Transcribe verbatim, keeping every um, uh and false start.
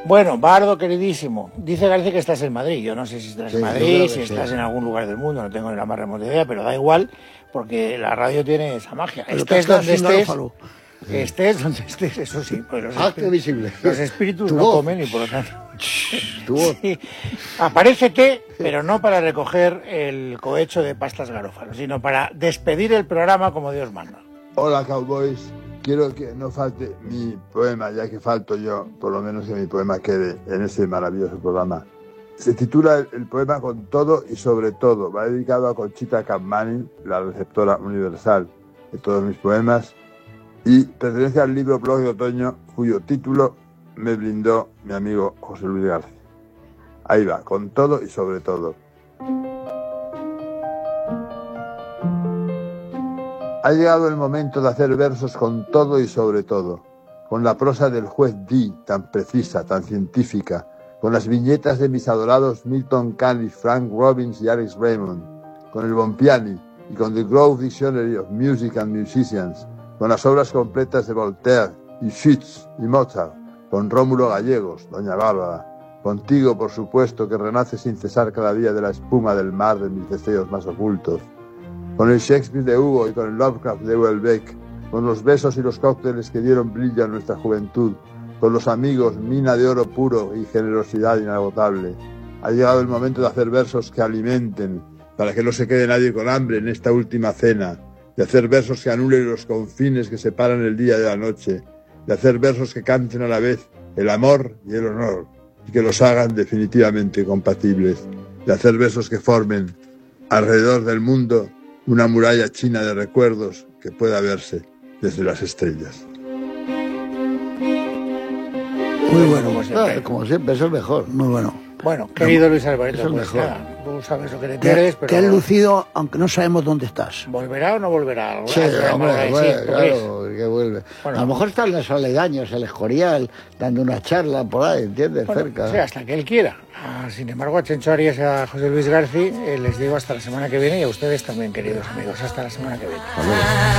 Bueno, Bardo, queridísimo, dice García que estás en Madrid. Yo no sé si estás Sí, en yo Madrid, creo si que estás sí. en algún lugar del mundo, no tengo ni la más remota idea, pero da igual, porque la radio tiene esa magia. Pero Estés te has quedado donde sin estés, garófalo. estés donde estés, eso sí. Pues los, Ah, qué espíritus, visible. los espíritus Tu no voz. comen y por lo tanto... Tu voz. Sí. Aparécete, pero no para recoger el cohecho de pastas garófalo, sino para despedir el programa como Dios manda. Hola, Cowboys. Quiero que no falte mi poema, ya que falto yo, por lo menos que mi poema quede en este maravilloso programa. Se titula el, el poema Con todo y sobre todo. Va dedicado a Conchita Capmany, la receptora universal de todos mis poemas, y pertenece al libro Blog de Otoño, cuyo título me brindó mi amigo José Luis García. Ahí va, con todo y sobre todo. Ha llegado el momento de hacer versos con todo y sobre todo, con la prosa del juez Dee, tan precisa, tan científica, con las viñetas de mis adorados Milton Caniff, Frank Robbins y Alex Raymond, con el Bompiani y con The Grove Dictionary of Music and Musicians, con las obras completas de Voltaire y Schütz y Mozart, con Rómulo Gallegos, Doña Bárbara, contigo, por supuesto, que renace sin cesar cada día de la espuma del mar de mis deseos más ocultos, con el Shakespeare de Hugo y con el Lovecraft de Houellebecq, con los besos y los cócteles que dieron brillo a nuestra juventud, con los amigos, mina de oro puro y generosidad inagotable. Ha llegado el momento de hacer versos que alimenten, para que no se quede nadie con hambre en esta última cena, de hacer versos que anulen los confines que separan el día de la noche, de hacer versos que canten a la vez el amor y el honor, y que los hagan definitivamente compatibles, de hacer versos que formen alrededor del mundo una muralla china de recuerdos que pueda verse desde las estrellas. Muy bueno. Como siempre. Ah, como siempre, eso es mejor. Muy bueno. Bueno, querido Luis Alberto, Eso es pues mejor. nada, tú sabes lo que te Te, pierdes, pero... te has lucido, aunque no sabemos dónde estás. ¿Volverá o no volverá? Sí, Alguna hombre, vez, bueno, sí, ¿tú crees? claro, que vuelve. Bueno. A lo mejor está en los aledaños, el Escorial, dando una charla por ahí, ¿entiendes? Bueno, Cerca. sí, hasta que él quiera. Ah, sin embargo, a Chencho Arias y a José Luis García eh, les digo hasta la semana que viene y a ustedes también, queridos amigos, hasta la semana que viene.